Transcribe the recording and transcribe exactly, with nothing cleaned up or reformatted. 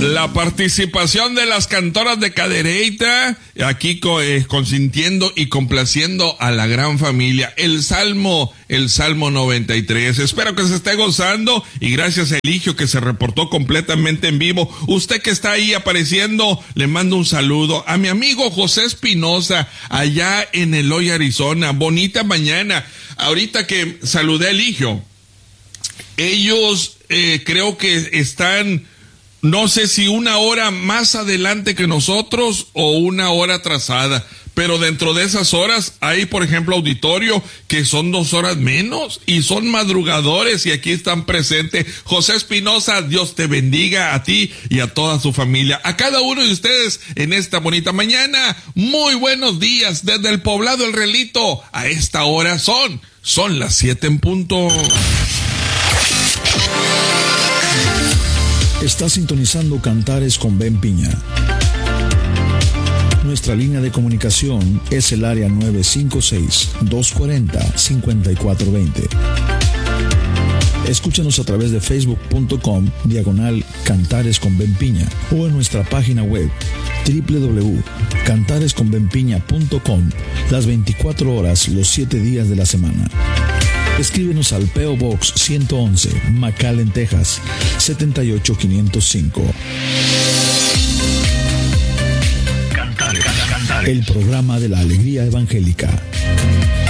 La participación de las cantoras de Cadereyta, aquí co, eh, consintiendo y complaciendo a la gran familia. El Salmo, el Salmo noventa y tres. Espero que se esté gozando y gracias a Eligio que se reportó completamente en vivo. Usted que está ahí apareciendo, le mando un saludo. A mi amigo José Espinosa, allá en Eloy, Arizona. Bonita mañana. Ahorita que saludé a Eligio, ellos eh, creo que están... No sé si una hora más adelante que nosotros o una hora atrasada, pero dentro de esas horas hay, por ejemplo, auditorio que son dos horas menos y son madrugadores y aquí están presentes. José Espinosa, Dios te bendiga a ti y a toda su familia. A cada uno de ustedes en esta bonita mañana, muy buenos días desde el poblado El Relito. A esta hora son, son las siete en punto. Está sintonizando Cantares con Ben Piña. Nuestra línea de comunicación es el área nueve cinco seis, dos cuatro cero, cinco cuatro dos cero. Escúchanos a través de facebook punto com, diagonal Cantares con Ben Piña, o en nuestra página web doble u doble u doble u punto cantares con ben piña punto com, las veinticuatro horas, los siete días de la semana. Escríbenos al P O Box ciento once, McAllen, Texas, setenta y ocho quinientos cinco. Cantares, Cantares. El programa de la alegría evangélica.